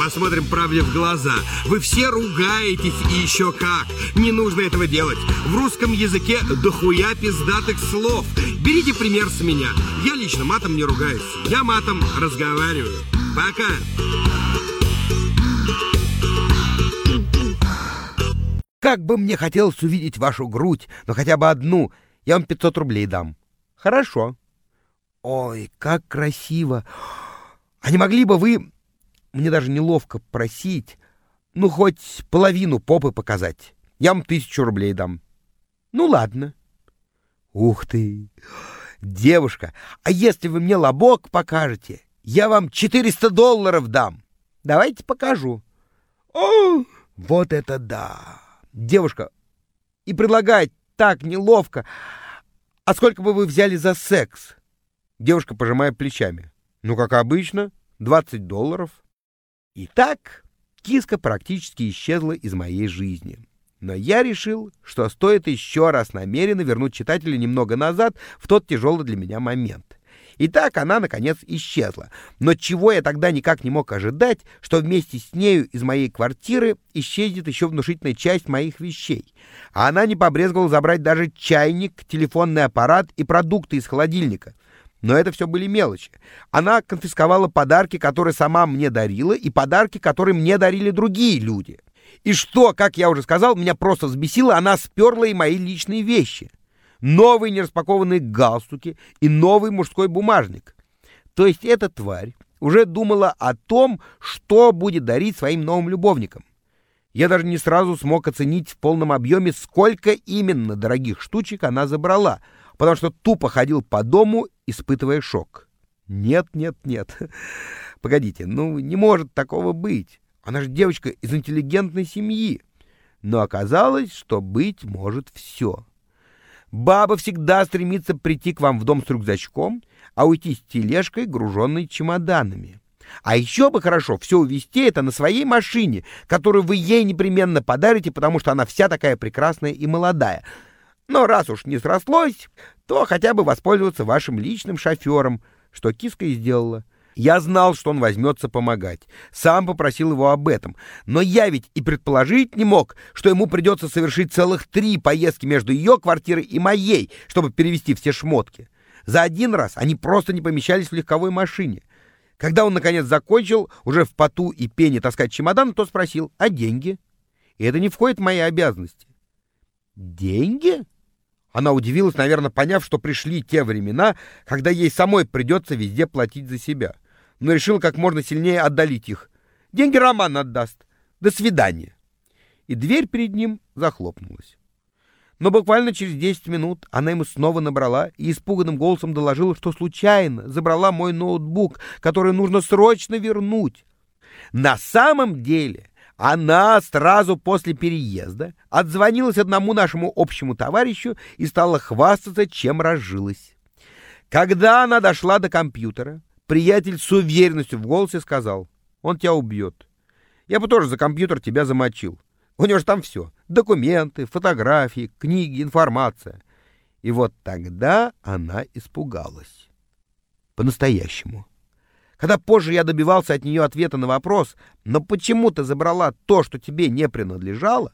посмотрим правде в глаза. Вы все ругаетесь и еще как. Не нужно этого делать. В русском языке дохуя пиздатых слов. Берите пример с меня. Я лично матом не ругаюсь. Я матом разговариваю. Пока. Как бы мне хотелось увидеть вашу грудь, но хотя бы одну. Я вам 500 рублей дам. Хорошо. Ой, как красиво. А не могли бы вы... Мне даже неловко просить. Ну, хоть половину попы показать. Я вам 1000 рублей дам. Ну, ладно. Ух ты. Девушка, а если вы мне лобок покажете, я вам $400 дам. Давайте покажу. О, вот это да. Девушка, и предлагать так неловко. А сколько бы вы взяли за секс? Девушка, пожимая плечами. Ну, как обычно, $20. Итак, киска практически исчезла из моей жизни. Но я решил, что стоит еще раз намеренно вернуть читателя немного назад в тот тяжелый для меня момент. Итак, она, наконец, исчезла. Но чего я тогда никак не мог ожидать, что вместе с нею из моей квартиры исчезнет еще внушительная часть моих вещей. А она не побрезговала забрать даже чайник, телефонный аппарат и продукты из холодильника. Но это все были мелочи. Она конфисковала подарки, которые сама мне дарила, и подарки, которые мне дарили другие люди. И что, как я уже сказал, меня просто взбесило, она сперла и мои личные вещи. Новые нераспакованные галстуки и новый мужской бумажник. То есть эта тварь уже думала о том, что будет дарить своим новым любовникам. Я даже не сразу смог оценить в полном объеме, сколько именно дорогих штучек она забрала, потому что тупо ходил по дому, испытывая шок. Нет. Погодите, не может такого быть. Она же девочка из интеллигентной семьи. Но оказалось, что быть может все. Баба всегда стремится прийти к вам в дом с рюкзачком, а уйти с тележкой, груженной чемоданами. А еще бы хорошо все увезти это на своей машине, которую вы ей непременно подарите, потому что она вся такая прекрасная и молодая. Но раз уж не срослось, то хотя бы воспользоваться вашим личным шофером, что киска и сделала. Я знал, что он возьмется помогать. Сам попросил его об этом. Но я ведь и предположить не мог, что ему придется совершить целых 3 поездки между ее квартирой и моей, чтобы перевезти все шмотки. За один раз они просто не помещались в легковой машине. Когда он, наконец, закончил, уже в поту и пене таскать чемодан, то спросил: а деньги? И это не входит в мои обязанности. Деньги? Она удивилась, наверное, поняв, что пришли те времена, когда ей самой придется везде платить за себя. Но решила как можно сильнее отдалить их. Деньги Роман отдаст. До свидания. И дверь перед ним захлопнулась. Но буквально через 10 минут она ему снова набрала и испуганным голосом доложила, что случайно забрала мой ноутбук, который нужно срочно вернуть. На самом деле она сразу после переезда отзвонилась одному нашему общему товарищу и стала хвастаться, чем разжилась. Когда она дошла до компьютера, приятель с уверенностью в голосе сказал: он тебя убьет. Я бы тоже за компьютер тебя замочил. У него же там все. Документы, фотографии, книги, информация. И вот тогда она испугалась. По-настоящему. Когда позже я добивался от нее ответа на вопрос: но почему ты забрала то, что тебе не принадлежало,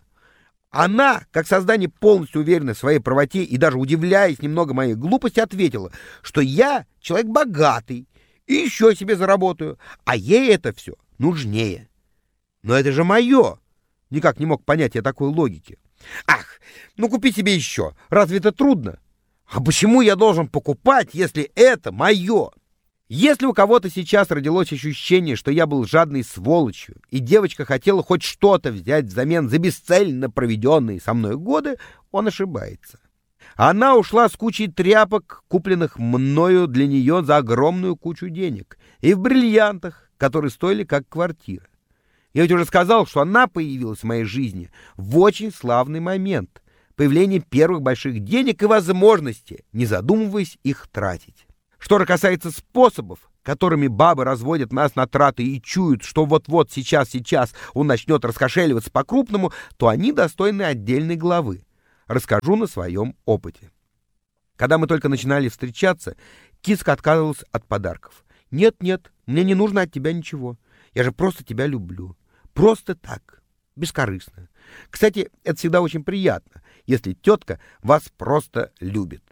она, как создание полностью уверенное в своей правоте и даже удивляясь немного моей глупости, ответила, что я человек богатый и еще себе заработаю, а ей это все нужнее. Но это же мое. Никак не мог понять я такой логики. Ах, купи себе еще. Разве это трудно? А почему я должен покупать, если это мое? Если у кого-то сейчас родилось ощущение, что я был жадной сволочью, и девочка хотела хоть что-то взять взамен за бесцельно проведенные со мной годы, он ошибается. Она ушла с кучей тряпок, купленных мною для нее за огромную кучу денег, и в бриллиантах, которые стоили как квартира. Я ведь уже сказал, что она появилась в моей жизни в очень славный момент, появление первых больших денег и возможности, не задумываясь, их тратить. Что же касается способов, которыми бабы разводят нас на траты и чуют, что вот-вот сейчас он начнет раскошеливаться по-крупному, то они достойны отдельной главы. Расскажу на своем опыте. Когда мы только начинали встречаться, киска отказывалась от подарков. «Нет, мне не нужно от тебя ничего. Я же просто тебя люблю. Просто так, бескорыстно. Кстати, это всегда очень приятно, если тетка вас просто любит.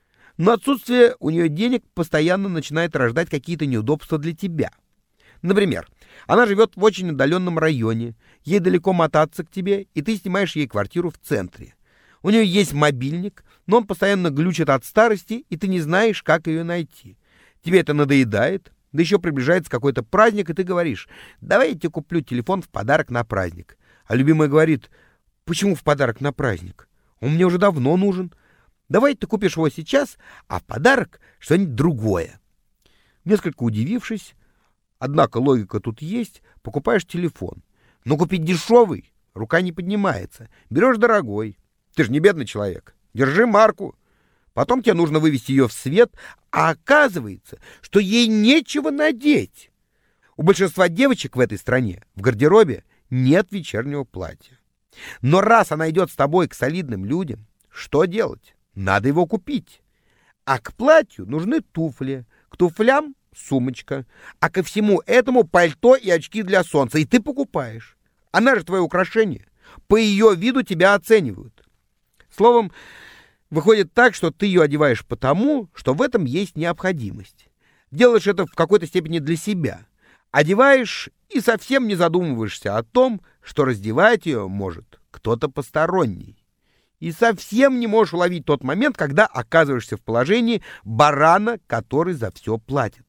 Но отсутствие у нее денег постоянно начинает рождать какие-то неудобства для тебя. Например, она живет в очень отдаленном районе, ей далеко мотаться к тебе, и ты снимаешь ей квартиру в центре. У нее есть мобильник, но он постоянно глючит от старости, и ты не знаешь, как ее найти. Тебе это надоедает, да еще приближается какой-то праздник, и ты говоришь: давай я тебе куплю телефон в подарок на праздник. А любимая говорит: почему в подарок на праздник? Он мне уже давно нужен. Давай ты купишь его сейчас, а в подарок что-нибудь другое. Несколько удивившись, однако логика тут есть, покупаешь телефон. Но купить дешевый рука не поднимается. Берешь дорогой. Ты же не бедный человек. Держи марку. Потом тебе нужно вывести ее в свет, а оказывается, что ей нечего надеть. У большинства девочек в этой стране в гардеробе нет вечернего платья. Но раз она идет с тобой к солидным людям, что делать? Надо его купить. А к платью нужны туфли, к туфлям сумочка, а ко всему этому пальто и очки для солнца. И ты покупаешь. Она же твое украшение. По ее виду тебя оценивают. Словом, выходит так, что ты ее одеваешь потому, что в этом есть необходимость. Делаешь это в какой-то степени для себя. Одеваешь и совсем не задумываешься о том, что раздевать ее может кто-то посторонний. И совсем не можешь уловить тот момент, когда оказываешься в положении барана, который за все платит.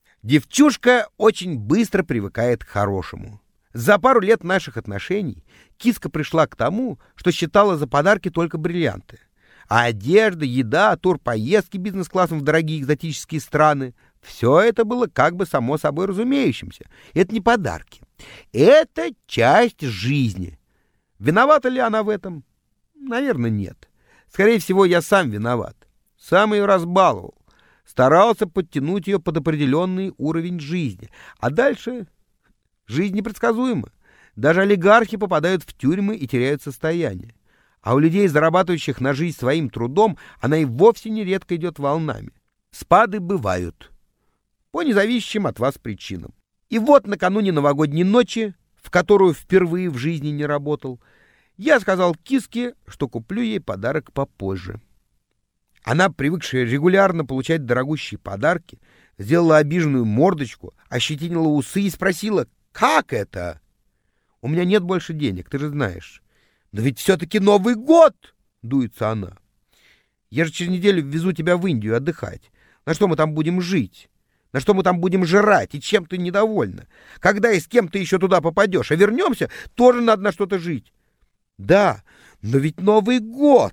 Девчушка очень быстро привыкает к хорошему. За пару лет наших отношений киска пришла к тому, что считала за подарки только бриллианты. А одежда, еда, турпоездки бизнес-классом в дорогие экзотические страны — все это было как бы само собой разумеющимся. Это не подарки. Это часть жизни. Виновата ли она в этом? Наверное, нет. Скорее всего, я сам виноват. Сам ее разбаловал. Старался подтянуть ее под определенный уровень жизни. А дальше жизнь непредсказуема. Даже олигархи попадают в тюрьмы и теряют состояние. А у людей, зарабатывающих на жизнь своим трудом, она и вовсе нередко идет волнами. Спады бывают. По независящим от вас причинам. И вот накануне новогодней ночи, в которую впервые в жизни не работал, я сказал киске, что куплю ей подарок попозже. Она, привыкшая регулярно получать дорогущие подарки, сделала обиженную мордочку, ощетинила усы и спросила: «Как это?» «У меня нет больше денег, ты же знаешь». «Но ведь все-таки Новый год!» — дуется она. «Я же через неделю везу тебя в Индию отдыхать. На что мы там будем жить? На что мы там будем жрать? И чем ты недовольна? Когда и с кем ты еще туда попадешь? А вернемся, тоже надо на что-то жить». «Да, но ведь Новый год!»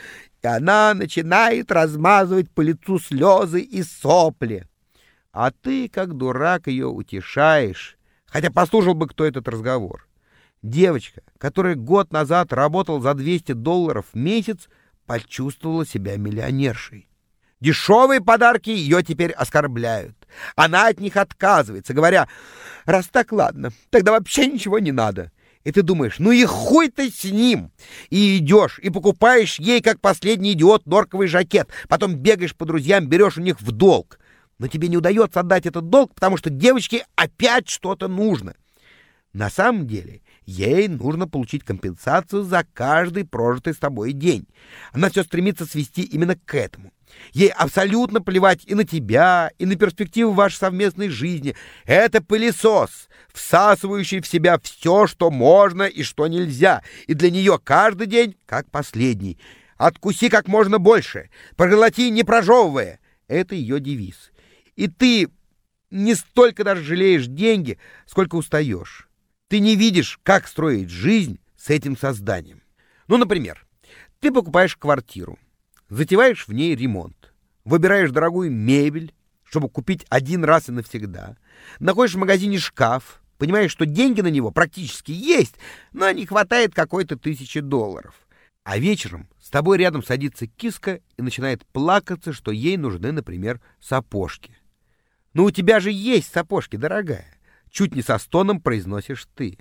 И она начинает размазывать по лицу слезы и сопли. А ты, как дурак, ее утешаешь. Хотя послушал бы кто этот разговор. Девочка, которая год назад работала за $200 в месяц, почувствовала себя миллионершей. Дешевые подарки ее теперь оскорбляют. Она от них отказывается, говоря: «Раз так, ладно, тогда вообще ничего не надо». И ты думаешь: ну и хуй ты с ним! И идешь, и покупаешь ей, как последний идиот, норковый жакет. Потом бегаешь по друзьям, берешь у них в долг. Но тебе не удается отдать этот долг, потому что девочке опять что-то нужно. На самом деле, ей нужно получить компенсацию за каждый прожитый с тобой день. Она все стремится свести именно к этому. Ей абсолютно плевать и на тебя, и на перспективы вашей совместной жизни. Это пылесос, всасывающий в себя все, что можно и что нельзя. И для нее каждый день как последний. Откуси как можно больше, проглоти, не прожевывая. Это ее девиз. И ты не столько даже жалеешь деньги, сколько устаешь. Ты не видишь, как строить жизнь с этим созданием. Ну, например, ты покупаешь квартиру, затеваешь в ней ремонт, выбираешь дорогую мебель, чтобы купить один раз и навсегда, находишь в магазине шкаф, понимаешь, что деньги на него практически есть, но не хватает какой-то $1000. А вечером с тобой рядом садится киска и начинает плакаться, что ей нужны, например, сапожки. «Ну у тебя же есть сапожки, дорогая!» Чуть не со стоном произносишь ты.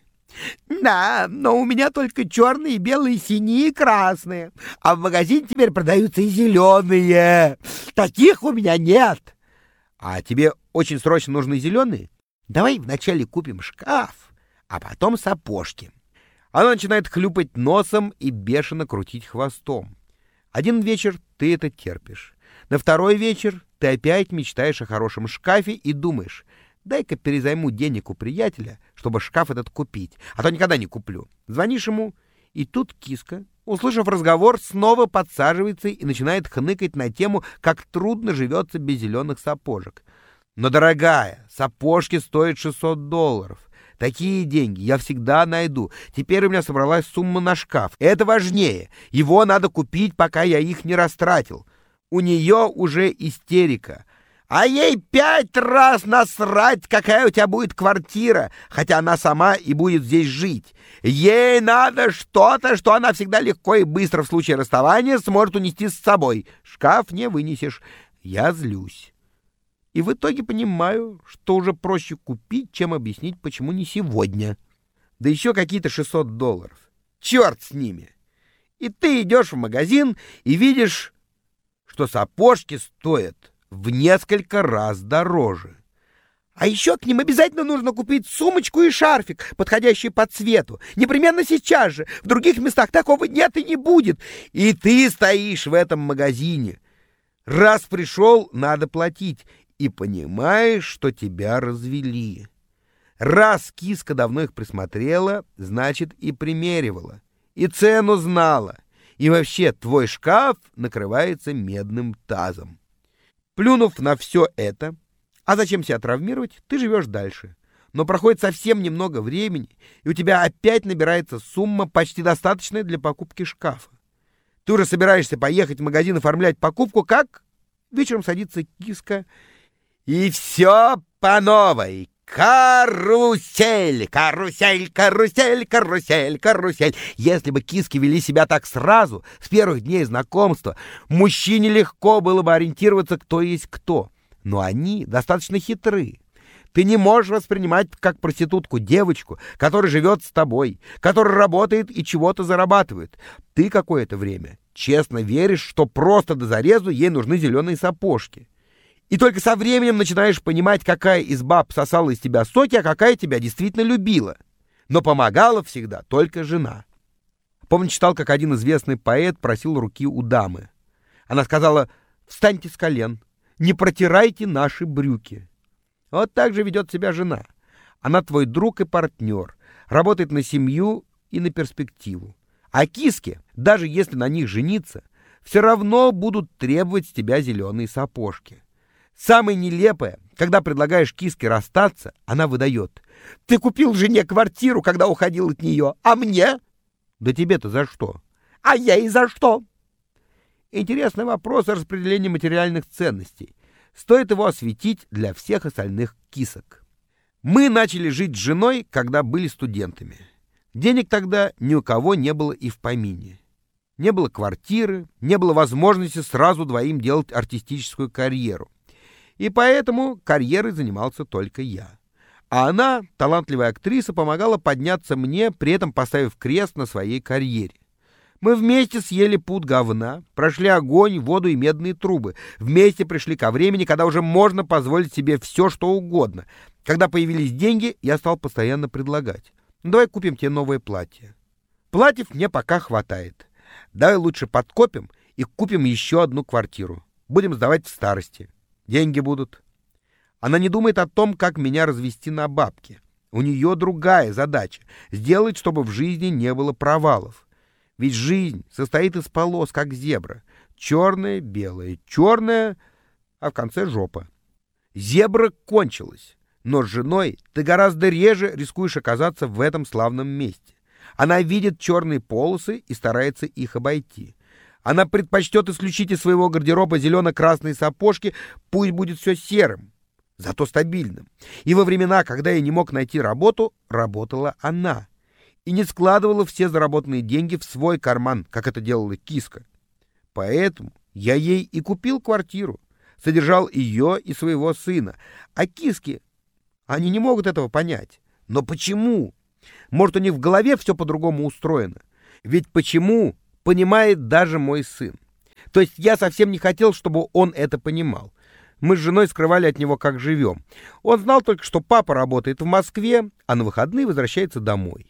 «Да, но у меня только черные, белые, синие и красные. А в магазине теперь продаются и зеленые. Таких у меня нет». «А тебе очень срочно нужны зеленые?» Давай вначале купим шкаф, а потом сапожки. Она начинает хлюпать носом и бешено крутить хвостом. Один вечер ты это терпишь. На второй вечер ты опять мечтаешь о хорошем шкафе и думаешь: дай-ка перезайму денег у приятеля, чтобы шкаф этот купить, а то никогда не куплю. Звонишь ему, и тут киска, услышав разговор, снова подсаживается и начинает хныкать на тему, как трудно живется без зеленых сапожек. Но, дорогая, сапожки стоят $600. Такие деньги я всегда найду. Теперь у меня собралась сумма на шкаф. Это важнее. Его надо купить, пока я их не растратил. У нее уже истерика. А ей 5 раз насрать, какая у тебя будет квартира, хотя она сама и будет здесь жить. Ей надо что-то, что она всегда легко и быстро в случае расставания сможет унести с собой. Шкаф не вынесешь. Я злюсь. И в итоге понимаю, что уже проще купить, чем объяснить, почему не сегодня. Да еще какие-то $600. Черт с ними. И ты идешь в магазин и видишь, что сапожки стоят в несколько раз дороже. А еще к ним обязательно нужно купить сумочку и шарфик, подходящие по цвету. Непременно сейчас же. В других местах такого нет и не будет. И ты стоишь в этом магазине. Раз пришел, надо платить. И понимаешь, что тебя развели. Раз киска давно их присмотрела, значит, и примеривала. И цену знала. И вообще твой шкаф накрывается медным тазом. Плюнув на все это, а зачем себя травмировать, ты живешь дальше. Но проходит совсем немного времени, и у тебя опять набирается сумма, почти достаточная для покупки шкафа. Ты уже собираешься поехать в магазин оформлять покупку, как вечером садится киска, и все по новой. Карусель, карусель, карусель, карусель, карусель. Если бы киски вели себя так сразу, с первых дней знакомства, мужчине легко было бы ориентироваться, кто есть кто. Но они достаточно хитры. Ты не можешь воспринимать как проститутку девочку, которая живет с тобой, которая работает и чего-то зарабатывает. Ты какое-то время честно веришь, что просто до зарезу ей нужны зеленые сапожки. И только со временем начинаешь понимать, какая из баб сосала из тебя соки, а какая тебя действительно любила. Но помогала всегда только жена. Помню, читал, как один известный поэт просил руки у дамы. Она сказала: «Встаньте с колен, не протирайте наши брюки». Вот так же ведет себя жена. Она твой друг и партнер, работает на семью и на перспективу. А киски, даже если на них жениться, все равно будут требовать с тебя зеленые сапожки. Самое нелепое, когда предлагаешь киске расстаться, она выдает: «Ты купил жене квартиру, когда уходил от нее, а мне?» «Да тебе-то за что?» «А ей за что?» Интересный вопрос о распределении материальных ценностей. Стоит его осветить для всех остальных кисок. Мы начали жить с женой, когда были студентами. Денег тогда ни у кого не было и в помине. Не было квартиры, не было возможности сразу двоим делать артистическую карьеру. И поэтому карьерой занимался только я. А она, талантливая актриса, помогала подняться мне, при этом поставив крест на своей карьере. Мы вместе съели пуд говна, прошли огонь, воду и медные трубы. Вместе пришли ко времени, когда уже можно позволить себе все, что угодно. Когда появились деньги, я стал постоянно предлагать: «Давай купим тебе новое платье». Платьев мне пока хватает. Давай лучше подкопим и купим еще одну квартиру. Будем сдавать в старости. Деньги будут. Она не думает о том, как меня развести на бабки. У нее другая задача — сделать, чтобы в жизни не было провалов. Ведь жизнь состоит из полос, как зебра. Черная, белая, черная, а в конце жопа. Зебра кончилась, но с женой ты гораздо реже рискуешь оказаться в этом славном месте. Она видит черные полосы и старается их обойти. Она предпочтет исключить из своего гардероба зелено-красные сапожки, пусть будет все серым, зато стабильным. И во времена, когда я не мог найти работу, работала она. И не складывала все заработанные деньги в свой карман, как это делала киска. Поэтому я ей и купил квартиру, содержал ее и своего сына. А киски, они не могут этого понять. Но почему? Может, у них в голове все по-другому устроено? Ведь почему понимает даже мой сын. То есть я совсем не хотел, чтобы он это понимал. Мы с женой скрывали от него, как живем. Он знал только, что папа работает в Москве, а на выходные возвращается домой.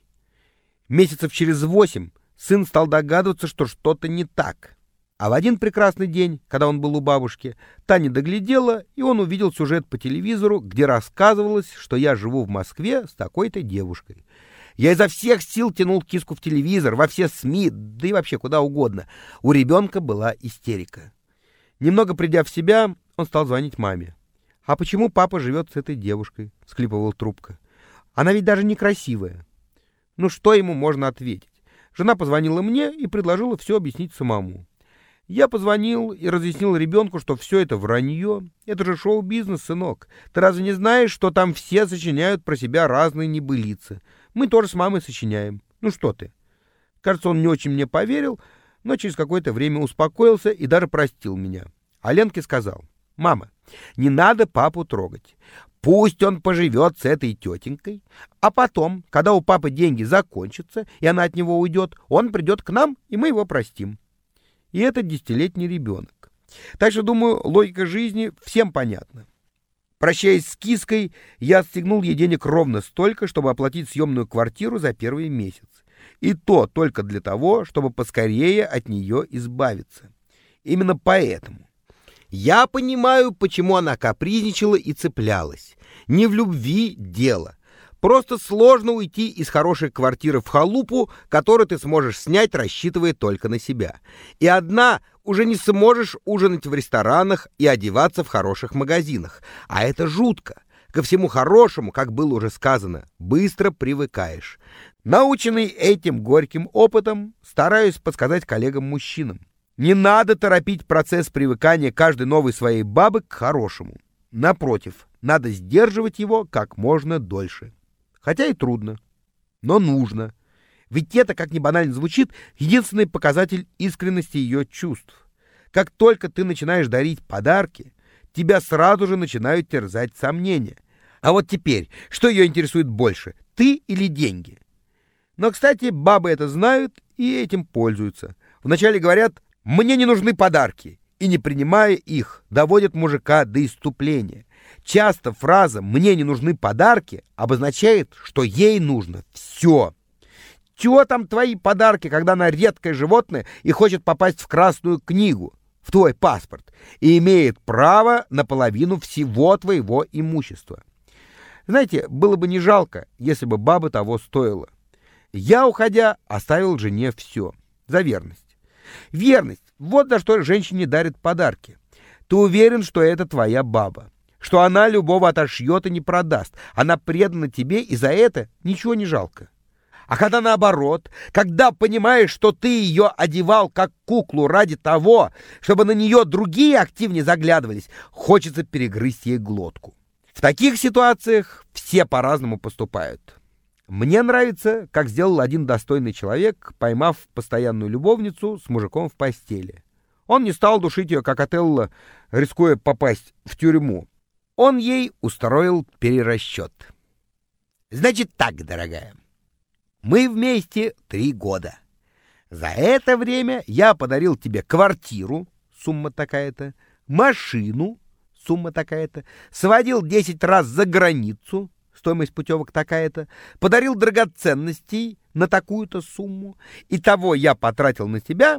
Месяцев через 8 сын стал догадываться, что что-то не так. А в один прекрасный день, когда он был у бабушки, та не доглядела, и он увидел сюжет по телевизору, где рассказывалось, что я живу в Москве с такой-то девушкой. Я изо всех сил тянул киску в телевизор, во все СМИ, да и вообще куда угодно. У ребенка была истерика. Немного придя в себя, он стал звонить маме. «А почему папа живет с этой девушкой?» — всхлипывала трубка. «Она ведь даже некрасивая». Ну что ему можно ответить? Жена позвонила мне и предложила все объяснить самому. Я позвонил и разъяснил ребенку, что все это вранье. Это же шоу-бизнес, сынок. Ты разве не знаешь, что там все сочиняют про себя разные небылицы? Мы тоже с мамой сочиняем. Ну что ты? Кажется, он не очень мне поверил, но через какое-то время успокоился и даже простил меня. А Ленке сказал: «Мама, не надо папу трогать. Пусть он поживет с этой тетенькой, а потом, когда у папы деньги закончатся, и она от него уйдет, он придет к нам, и мы его простим». И это 10-летний ребенок. Так что, думаю, логика жизни всем понятна. Прощаясь с киской, я отстегнул ей денег ровно столько, чтобы оплатить съемную квартиру за первый месяц. И то только для того, чтобы поскорее от нее избавиться. Именно поэтому я понимаю, почему она капризничала и цеплялась. Не в любви дело. Просто сложно уйти из хорошей квартиры в халупу, которую ты сможешь снять, рассчитывая только на себя. И одна уже не сможешь ужинать в ресторанах и одеваться в хороших магазинах. А это жутко. Ко всему хорошему, как было уже сказано, быстро привыкаешь. Наученный этим горьким опытом, стараюсь подсказать коллегам-мужчинам. Не надо торопить процесс привыкания каждой новой своей бабы к хорошему. Напротив, надо сдерживать его как можно дольше. Хотя и трудно, но нужно. Ведь это, как ни банально звучит, единственный показатель искренности ее чувств. Как только ты начинаешь дарить подарки, тебя сразу же начинают терзать сомнения. А вот теперь, что ее интересует больше, ты или деньги? Но, кстати, бабы это знают и этим пользуются. Вначале говорят: «Мне не нужны подарки», и, не принимая их, доводят мужика до исступления. Часто фраза «мне не нужны подарки» обозначает, что ей нужно все. Чего там твои подарки, когда она редкое животное и хочет попасть в Красную книгу, в твой паспорт, и имеет право на половину всего твоего имущества? Знаете, было бы не жалко, если бы баба того стоила. Я, уходя, оставил жене все. За верность. Верность — вот за что женщине дарят подарки. Ты уверен, что это твоя баба, что она любого отошьет и не продаст. Она предана тебе, и за это ничего не жалко. А когда наоборот, когда понимаешь, что ты ее одевал как куклу ради того, чтобы на нее другие активнее заглядывались, хочется перегрызть ей глотку. В таких ситуациях все по-разному поступают. Мне нравится, как сделал один достойный человек, поймав постоянную любовницу с мужиком в постели. Он не стал душить ее, как Отелло, рискуя попасть в тюрьму. Он ей устроил перерасчет. Значит так, дорогая, мы вместе 3 года. За это время я подарил тебе квартиру, сумма такая-то, машину, сумма такая-то, сводил 10 раз за границу, стоимость путевок такая-то, подарил драгоценностей на такую-то сумму. Итого я потратил на тебя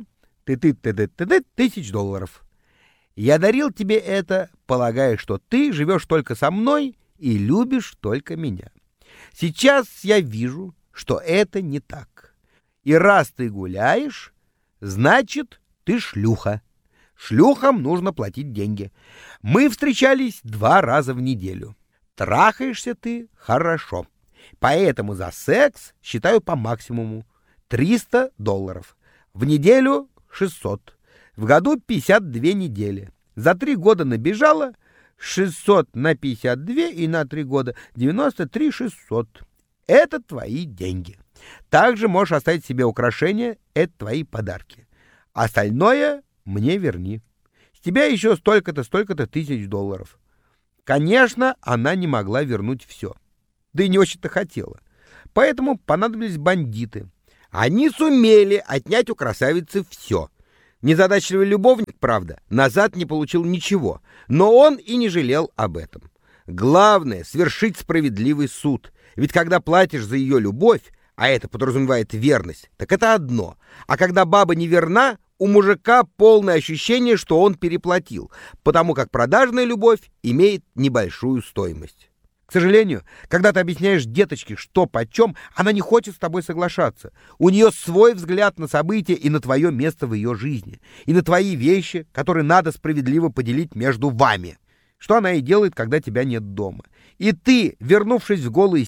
$1000. Я дарил тебе это, полагая, что ты живешь только со мной и любишь только меня. Сейчас я вижу, что это не так. И раз ты гуляешь, значит, ты шлюха. Шлюхам нужно платить деньги. Мы встречались 2 раза в неделю. Трахаешься ты хорошо. Поэтому за секс считаю по максимуму. $300. В неделю 600. В году 52 недели. За 3 года набежало 600 на 52 и на 3 года 93 600. Это твои деньги. Также можешь оставить себе украшения, это твои подарки. Остальное мне верни. С тебя еще столько-то, столько-то $1000. Конечно, она не могла вернуть все. Да и не очень-то хотела. Поэтому понадобились бандиты. Они сумели отнять у красавицы все. Незадачливый любовник, правда, назад не получил ничего, но он и не жалел об этом. Главное — свершить справедливый суд. Ведь когда платишь за ее любовь, а это подразумевает верность, так это одно. А когда баба не верна, у мужика полное ощущение, что он переплатил, потому как продажная любовь имеет небольшую стоимость. К сожалению, когда ты объясняешь деточке, что почем, она не хочет с тобой соглашаться. У нее свой взгляд на события и на твое место в ее жизни, и на твои вещи, которые надо справедливо поделить между вами. Что она и делает, когда тебя нет дома. И ты, вернувшись в голый...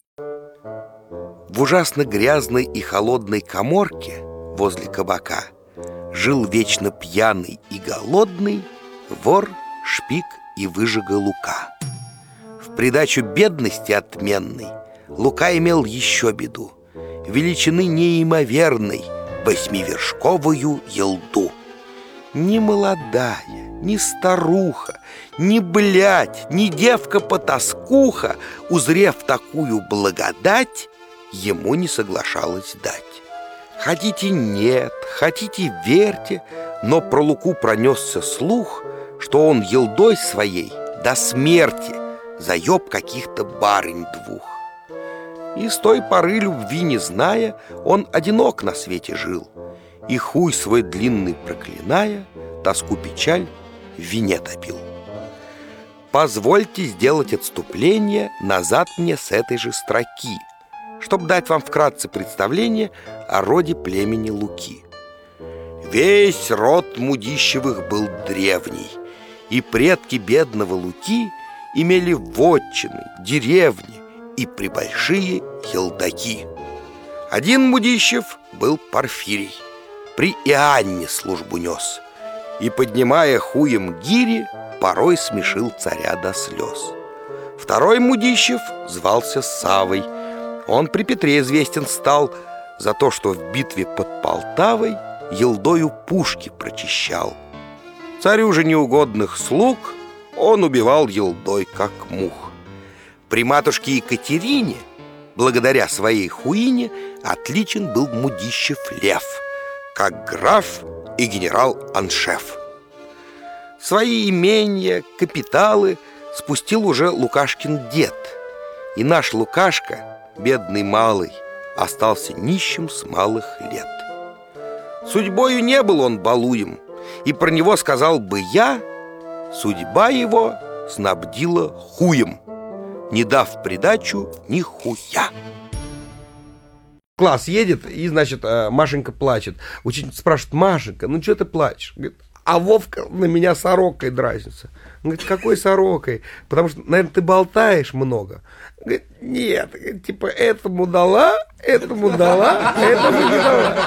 В ужасно грязной и холодной каморке возле кабака жил вечно пьяный и голодный вор, шпик и выжига Лука. В придачу бедности отменной Лука имел еще беду — величины неимоверной 8-вершковую елду. Ни молодая, ни старуха, ни блядь, ни девка-потаскуха, узрев такую благодать, ему не соглашалась дать. Хотите — нет, хотите — верьте, но про Луку пронесся слух, что он елдой своей до смерти заеб каких-то барынь двух. И с той поры, любви не зная, он одинок на свете жил, и хуй свой длинный проклиная, тоску-печаль в вине топил. Позвольте сделать отступление назад мне с этой же строки, чтобы дать вам вкратце представление о роде племени Луки. Весь род Мудищевых был древний, и предки бедного Луки имели вотчины, деревни и прибольшие елдаки. Один Мудищев был Порфирий, при Иоанне службу нес, и, поднимая хуем гири, порой смешил царя до слез. Второй Мудищев звался Савой. Он при Петре известен стал за то, что в битве под Полтавой елдою пушки прочищал. Царю же неугодных слуг он убивал елдой, как мух. При матушке Екатерине, благодаря своей хуине, отличен был Мудищев Лев, как граф и генерал-аншеф. Свои имения, капиталы спустил уже Лукашкин дед, и наш Лукашка, бедный малый, остался нищим с малых лет. Судьбою не был он балуем, и про него сказал бы я: судьба его снабдила хуем, не дав придачу ни хуя. Класс едет, и, значит, Машенька плачет. Учительница спрашивает: Машенька, ну что ты плачешь? Говорит: а Вовка на меня сорокой дразнится. Он говорит: какой сорокой? Потому что, наверное, ты болтаешь много. Говорит: нет, типа, этому дала, этому дала, этому не дала.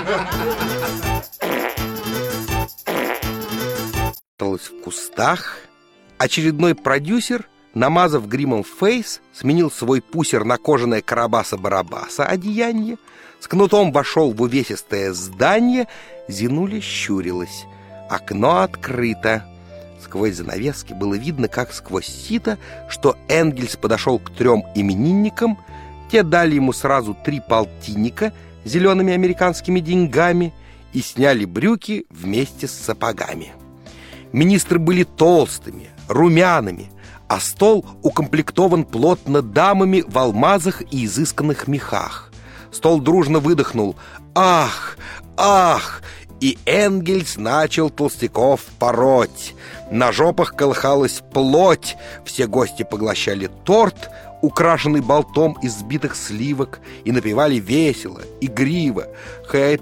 В кустах очередной продюсер, намазав гримом фейс, сменил свой пусер на кожаное Карабаса-Барабаса одеяние, с кнутом вошел в увесистое здание. Зинуля щурилась. Окно открыто. Сквозь занавески было видно, как сквозь сито, что Энгельс подошел к 3 именинникам. Те дали ему сразу 3 полтинника зелеными американскими деньгами и сняли брюки вместе с сапогами. Министры были толстыми, румяными, а стол укомплектован плотно дамами в алмазах и изысканных мехах. Стол дружно выдохнул: «Ах! Ах!» И Энгельс начал толстяков пороть. На жопах колыхалась плоть. Все гости поглощали торт, украшенный болтом из сбитых сливок, и напевали весело, игриво: «Хей,